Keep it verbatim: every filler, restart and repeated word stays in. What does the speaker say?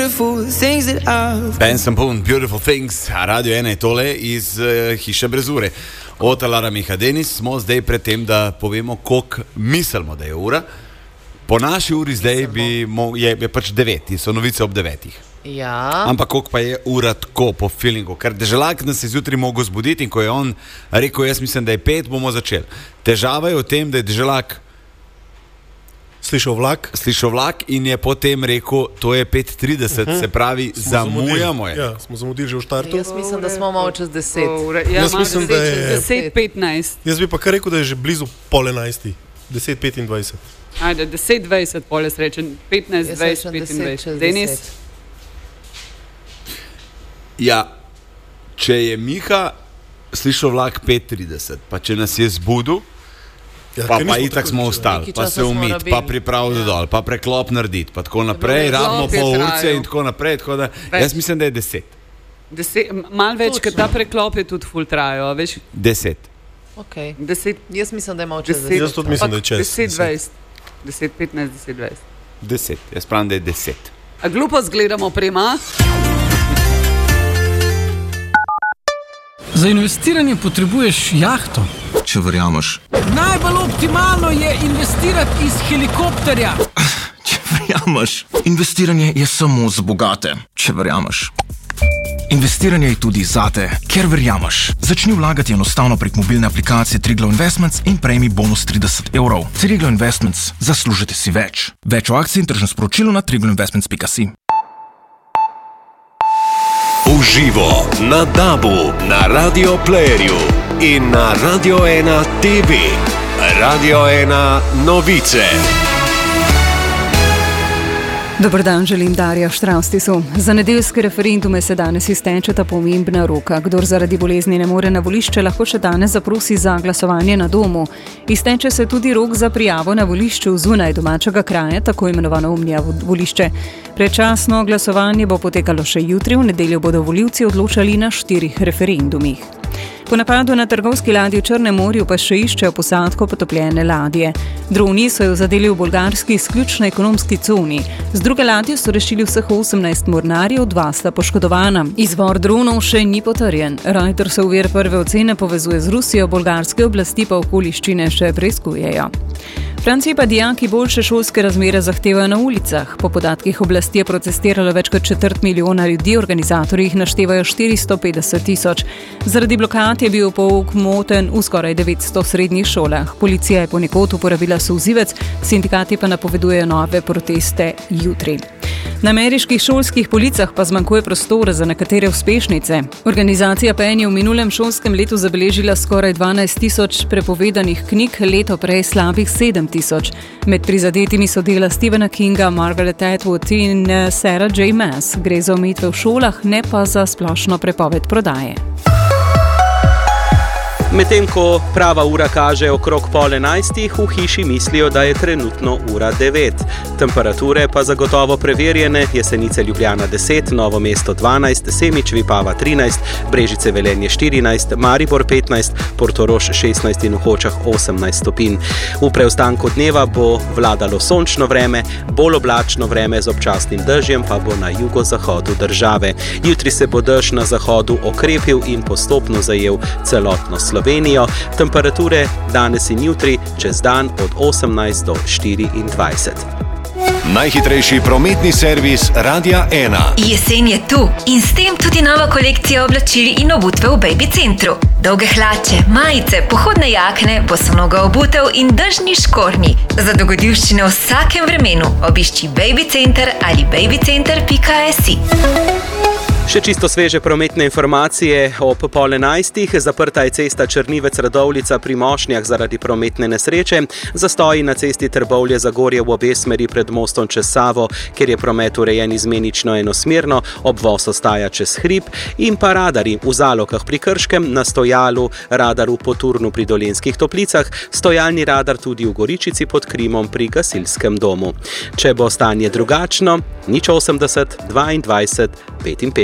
Ben Sampun, Beautiful Things, Radio ena je tole iz uh, hiše Brezure. Od Alara Miha Denis smo zdaj pred tem, da povemo, koliko mislimo, da je ura. Po naši uri zdaj bi mo- je, je pač devet, so novice ob devetih. Ja. Ampak koliko pa je ura tako po feelingu, ker Deželak nas je zjutraj mogel zbuditi in ko je on rekel, jaz mislim, da je pet, bomo začeli. Težava je v tem, da je Deželak Slišal vlak? Slišal vlak in je potem rekel, to je pet trideset, uh-huh. se pravi, smo zamujamo je. Ja, smo zamudili že v štartu. Jaz mislim, da smo malo čez deset. Ja, jaz mislim, da je deset petnajst. Jaz bi pa kar rekel, da je že blizu pol enajsti. deset petindvajset. Ajde, deset dvajset pol je srečen. petnajst dvajset petindvajset. Denis? Ja, če je Miha slišal vlak pet trideset, pa če nas je zbudil, Ja, pa, pa itak smo ostali, pa se umiti, pa pripraviti ja. dol, pa preklop narediti, pa tako naprej, rabimo pol urce in tako naprej, tako da jaz mislim, da je deset. deset Mal več, ker ta preklop je tudi full trajo, veš? Deset. Okay. deset. Jaz mislim, da je malo čez deset. Jaz tudi mislim, da je čez deset dvajset. deset petnajst, deset dvajset. Deset, jaz pravim, da je deset. A glupo zgledamo prema? Za investiranje potrebuješ jahto. Če verjameš. Najbolj optimalno je investirati iz helikopterja. Če verjameš. Investiranje je samo za bogate. Če verjameš. Investiranje je tudi zate, ker verjameš. Začni vlagati enostavno prek mobilne aplikacije Triglav Investments in prejmi bonus trideset evrov. Triglav Investments. Zaslužite si več. Več o akciji in tržnem sporočilu na triglav investments pika si. Uživo na Dabu, na Radio Playerju in na Radio ena T V. Radio ena novice. Dober dan, želim Darja Štraustisu. Za nedeljske referendume se danes iztečeta pomembna roka. Kdor zaradi bolezni ne more na volišče, lahko še danes zaprosi za glasovanje na domu. Izteče se tudi rok za prijavo na volišču zunaj domačega kraja, tako imenovano omnija volišče. Predčasno glasovanje bo potekalo še jutri, v nedeljo bodo volivci odločali na štirih referendumih. Po napadu na trgovski ladji v Črnem morju pa še iščejo posadko potopljene ladje. Droni so jo zadeli v bolgarski izključno ekonomski coni. Z druge ladje so rešili vseh osemnajst mornarjev, dva sta poškodovana. Izvor dronov še ni potrjen. Reuters se v vir prve ocene povezuje z Rusijo, bolgarske oblasti pa okoliščine še preiskujejo. V Franciji pa dijaki boljše šolske razmere zahtevajo na ulicah. Po podatkih oblasti je protestiralo več kot četrt milijona ljudi, organizatorji jih naštevajo štiristo petdeset tisoč. Zaradi blokad je bil pouk moten v skoraj devetsto srednjih šolah. Policija je ponekod uporabila solzivec, sindikati pa napovedujejo nove proteste jutri. Na ameriških šolskih policah pa zmanjkuje prostora za nekatere uspešnice. Organizacija P E N je v minulem šolskem letu zabeležila skoraj dvanajst tisoč prepovedanih knjig, leto prej slabih sedem tisoč. Med prizadetimi so dela Stephena Kinga, Margaret Atwood in Sarah J. Maas. Gre za omejitve v šolah, ne pa za splošno prepoved prodaje. Medtem ko prava ura kaže okrog pol enajstih, v hiši mislijo, da je trenutno ura devet. Temperature pa zagotovo preverjene: Jesenice Ljubljana deset, Novo mesto dvanajst, Semič Vipava trinajst, Brežice Velenje štirinajst, Maribor petnajst, Portorož šestnajst in v Hočah osemnajst stopinj. V preostanku dneva bo vladalo sončno vreme, bolj oblačno vreme z občasnim dežjem pa bo na jugozahodu države. Jutri se bo dež na zahodu okrepil in postopno zajel celotno Slovenijo. Slovenijo. Temperature danes in jutri čez dan od osemnajst do štiriindvajset. Najhitrejši prometni servis Radia ena. Jesen je tu in s tem tudi nova kolekcija oblačil in obutve v Baby Centru. Dolge hlače, majice, pohodne jakne, bosonoga obutev in dežni škornji. Za dogodivščine v vsakem vremenu obišči Baby Center ali babycenter pika si. Še čisto sveže prometne informacije ob pol enajstih. Zaprta je cesta Črnivec-Radovljica pri Mošnjah zaradi prometne nesreče. Zastoji na cesti Trbovlje-Zagorje v obe smeri pred mostom čez Savo, ker je promet urejen izmenično enosmerno, obvoz ostaja čez hrib, in pa radari v Zalokah pri Krškem, na stojalu radar v Poturnu pri Dolenjskih Toplicah, stojalni radar tudi v Goričici pod Krimom pri gasilskem domu. Če bo stanje drugačno, nič osemdeset, dvaindvajset, petinpetdeset.